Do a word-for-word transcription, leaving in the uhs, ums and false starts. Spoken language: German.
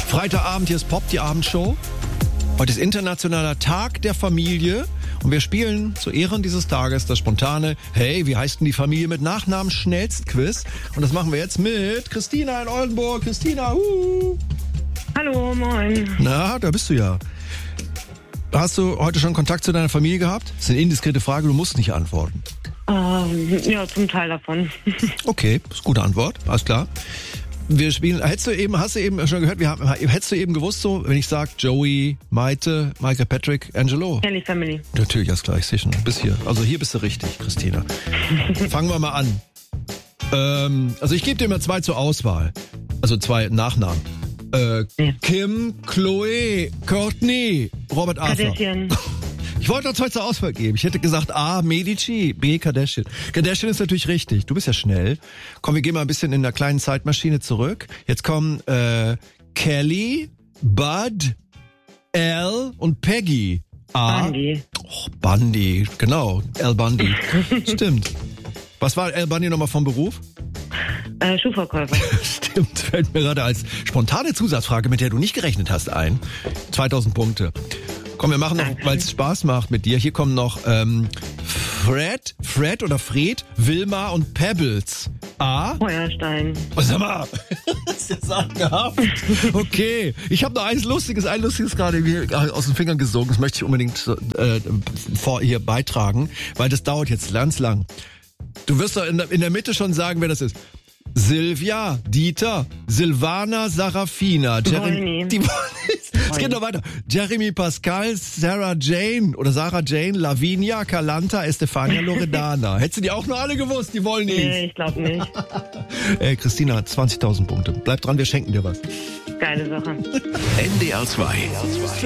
Freitagabend, hier ist Pop, die Abendshow. Heute ist internationaler Tag der Familie und wir spielen zu Ehren dieses Tages das spontane Hey, wie heißt denn die Familie mit Nachnamen Schnellstquiz? Und das machen wir jetzt mit Christina in Oldenburg. Christina, uh. Hallo, moin. Na, da bist du ja. Hast du heute schon Kontakt zu deiner Familie gehabt? Das ist eine indiskrete Frage, du musst nicht antworten. Ähm, ja, zum Teil davon. Okay, das ist eine gute Antwort, alles klar. Wir spielen, hättest du eben, hast du eben schon gehört, wir haben, hättest du eben gewusst so, wenn ich sage Joey, Maite, Michael, Patrick, Angelo? Kelly Family. Natürlich, das gleich, sicher. Bis hier. Also hier bist du richtig, Christina. Fangen wir mal an. Ähm, also ich gebe dir mal zwei zur Auswahl. Also zwei Nachnamen. Äh, ja. Kim, Chloe, Courtney, Robert Arthur. Kardashian. Ich wollte noch zwei zur Auswahl geben. Ich hätte gesagt A, Medici, B, Kardashian. Kardashian ist natürlich richtig. Du bist ja schnell. Komm, wir gehen mal ein bisschen in der kleinen Zeitmaschine zurück. Jetzt kommen äh, Kelly, Bud, Al und Peggy. A. Bundy. Oh, Bundy, genau. Al Bundy. Stimmt. Was war Al Bundy nochmal vom Beruf? Äh, Schuhverkäufer. Stimmt, fällt mir gerade als spontane Zusatzfrage, mit der du nicht gerechnet hast, ein. zweitausend Punkte. Komm, wir machen noch, weil es Spaß macht mit dir. Hier kommen noch ähm, Fred, Fred oder Fred, Wilma und Pebbles. A. Feuerstein. Oh, sag mal, ist das sagenhaft? Okay, ich habe noch eins Lustiges, ein Lustiges gerade mir aus den Fingern gesogen. Das möchte ich unbedingt äh, vor hier beitragen, weil das dauert jetzt ganz lang. Du wirst doch in der, in der Mitte schon sagen, wer das ist. Silvia, Dieter, Silvana, Sarafina, Jeremy. Die Es geht noch weiter. Jeremy Pascal, Sarah Jane oder Sarah Jane, Lavinia, Calanta, Estefania, Loredana. Hättest du die auch noch alle gewusst? Die wollen nicht. Nee, ich glaube nicht. Ey, Christina hat zwanzigtausend Punkte. Bleib dran, wir schenken dir was. Geile Sache. N D R zwei.